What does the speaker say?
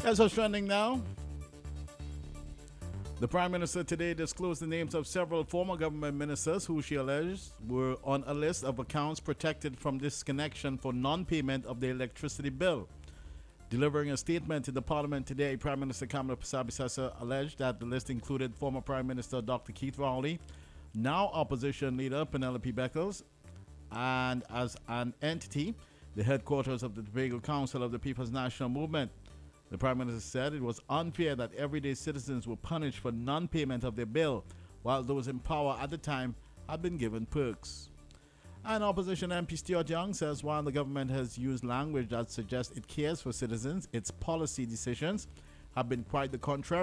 As what's trending now, the Prime Minister today disclosed the names of several former government ministers who she alleged were on a list of accounts protected from disconnection for non-payment of the electricity bill. Delivering a statement to the Parliament today, Prime Minister Kamala Persad-Bissessar alleged that the list included former Prime Minister Dr. Keith Rowley, now Opposition Leader Penelope Beckles, and as an entity, the headquarters of the Tobago Council of the People's National Movement. The Prime Minister said it was unfair that everyday citizens were punished for non-payment of their bill, while those in power at the time had been given perks. And Opposition MP Stuart Young says while the government has used language that suggests it cares for citizens, its policy decisions have been quite the contrary.